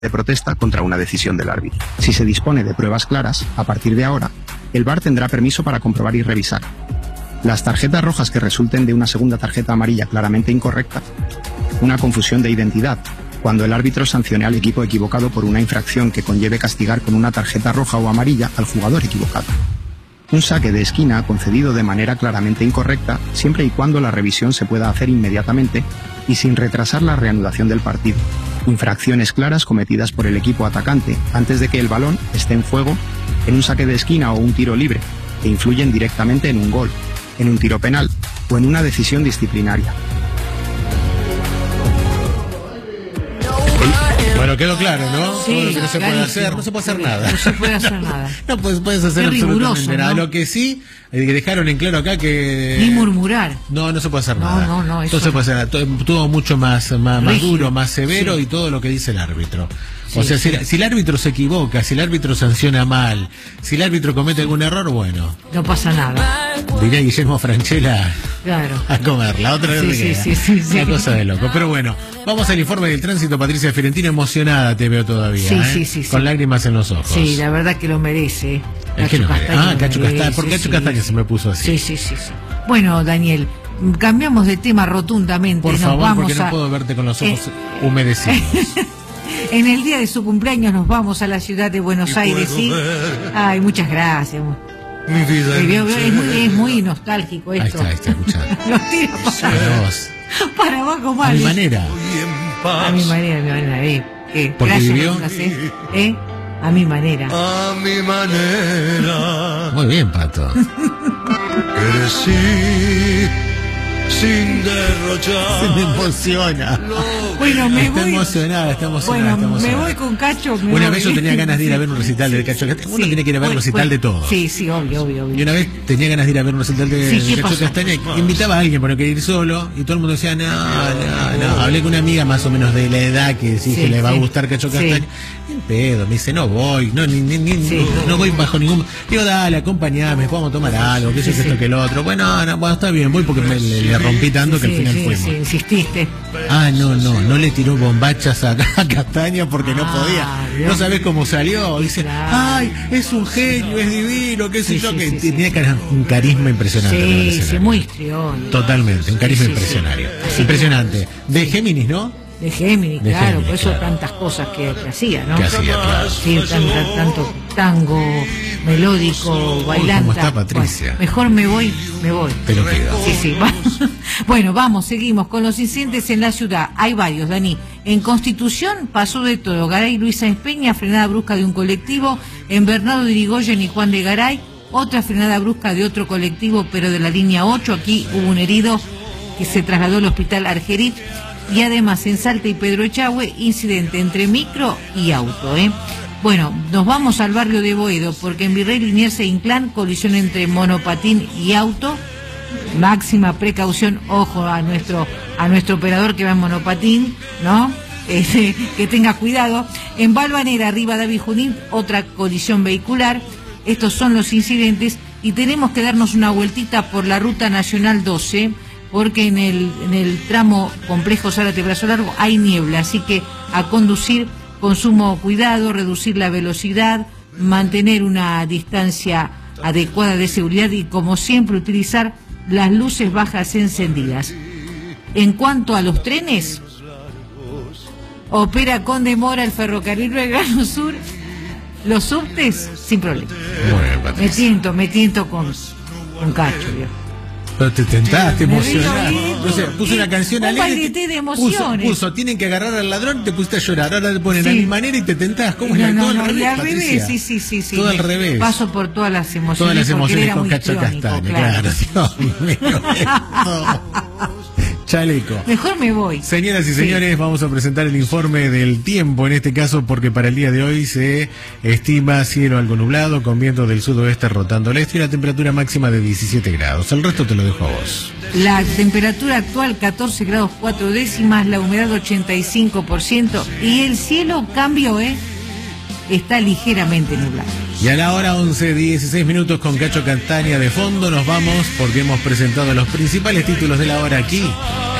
de protesta contra una decisión del árbitro. Si se dispone de pruebas claras, a partir de ahora, el VAR tendrá permiso para comprobar y revisar. Las tarjetas rojas que resulten de una segunda tarjeta amarilla claramente incorrecta, una confusión de identidad, cuando el árbitro sancione al equipo equivocado por una infracción que conlleve castigar con una tarjeta roja o amarilla al jugador equivocado. Un saque de esquina concedido de manera claramente incorrecta, siempre y cuando la revisión se pueda hacer inmediatamente y sin retrasar la reanudación del partido. Infracciones claras cometidas por el equipo atacante antes de que el balón esté en juego, en un saque de esquina o un tiro libre, que influyen directamente en un gol, en un tiro penal o en una decisión disciplinaria. Bueno, quedó claro, ¿no? Sí, todo lo que no se puede clarísimo. hacer, no se puede hacer nada. No se puede hacer nada. No puedes hacer Qué absolutamente riguroso, nada. ¿no? Lo que sí, que dejaron en claro acá que... Ni murmurar. No se puede hacer No, nada. no, eso no se puede hacer nada. Todo mucho más rígido, duro, más severo, sí. y todo lo que dice el árbitro. O Sí, sea, sí. si el árbitro se equivoca, si el árbitro sanciona mal, si el árbitro comete algún error, bueno, No pasa nada. diría Guillermo Franchella, Claro. a comer. La otra vez Sí, me sí, queda. sí, sí, sí. Una cosa de loco. Pero bueno, vamos al informe del tránsito. Patricia Fiorentino, emocionada te veo todavía. Sí, sí, Con sí. lágrimas en los ojos. Sí, la verdad que lo merece. Es que no me- Castaño lo Cacho merece, Castaña. Por Cacho sí. Castaña se me puso así. Sí. Bueno, Daniel, cambiamos de tema rotundamente. Por Nos favor, vamos porque no a... puedo verte con los ojos humedecidos. En el día de su cumpleaños nos vamos a la ciudad de Buenos Aires, ¿sí? Ay, muchas gracias. Mi vida Es muy nostálgico Ahí esto. está, escucha. Los tira Para vos. para abajo mal. A mi manera. A mi manera, Porque gracias, vivió- Lucas, a mi manera. A mi manera Muy bien, Pato. crecí sin derrochar. Se me emociona. Bueno, me Está voy. emocionada, está emocionada. Bueno, está me emocionada. voy con Cacho. Una vez yo tenía ganas de ir a ver un recital del Cacho Castaña. Uno tiene que ir a ver un recital de todo. Sí, obvio. Y una vez tenía ganas de ir a ver un recital de Sí, ¿qué Cacho pasó? Castaña. Invitaba a alguien, pero no quería ir solo. Y todo el mundo decía, no. Hablé con una amiga más o menos de la edad que sí, Sí, que le va a sí. gustar Cacho Sí. Castaña. En pedo, me dice, no voy. Sí. No voy bajo ningún. Digo, dale, acompañame, podemos tomar algo, que Sí, esto, sí. que lo otro. Bueno, está bien, voy porque le rompí tanto que al final fuimos. Sí, insististe. No le tiró bombachas a Castaña porque no podía. Dios. No sabés cómo salió. Dice, Claro. ay, es un genio, es divino, qué sé Sí, yo, sí, que sí, tenía un carisma impresionante. en el Sí, escenario. muy histrión. Totalmente, un carisma Sí, sí, impresionante. sí. Así Impresionante. De Géminis, ¿no? De Géminis, De claro, Géminis, por eso claro. tantas cosas que hacía, ¿no? Que hacía, claro. Sí, tanto tango, melódico, bailanta. ¿cómo está Patricia? Bueno, mejor me voy. Te lo pido. Sí. Bueno, vamos, seguimos con los incidentes en la ciudad. Hay varios, Dani. En Constitución pasó de todo. Garay y Luisa Espeña, frenada brusca de un colectivo. En Bernardo de Irigoyen y Juan de Garay, otra frenada brusca de otro colectivo, pero de la línea 8. Aquí hubo un herido que se trasladó al hospital Argerich. Y además en Salta y Pedro Echagüe, incidente entre micro y auto, Bueno, nos vamos al barrio de Boedo, porque en Virrey Liniers e Inclán, colisión entre monopatín y auto. Máxima precaución, ojo a nuestro operador que va en monopatín, ¿no? Que tenga cuidado. En Balvanera, Rivadavia y Junín, otra colisión vehicular. Estos son los incidentes y tenemos que darnos una vueltita por la Ruta Nacional 12, porque en el tramo Complejo Zárate-Brazo Largo hay niebla, así que a conducir con sumo cuidado, reducir la velocidad, mantener una distancia adecuada de seguridad y, como siempre, utilizar las luces bajas encendidas. En cuanto a los trenes, opera con demora el ferrocarril Belgrano Sur, los subtes sin problema. Muy bien, Patricia. Me tiento con Cacho, viejo. Pero te tentaste, Me emocionada. río lindo. No sé, puso una canción Un alegre. baileté de emociones. Puso, tienen que agarrar al ladrón y te pusiste a llorar. Ahora te ponen Sí. a mi manera y te tentás. ¿Cómo es? Todo al y revés, al Patricia. revés, sí. Todo al revés. Paso por todas las emociones. Todas las porque emociones era con muy Cacho histriónico, Castaña, claro. Dios mío, esto. Chaleco. Mejor me voy. Señoras y Sí. señores, vamos a presentar el informe del tiempo en este caso, porque para el día de hoy se estima cielo algo nublado con viento del sudoeste rotando al este y una temperatura máxima de 17 grados. El resto te lo dejo a vos. La temperatura actual 14 grados 4 décimas, la humedad 85% y el cielo cambió, está ligeramente nublado. Y a la hora 11:16 con Cacho Castaña de fondo nos vamos porque hemos presentado los principales títulos de la hora aquí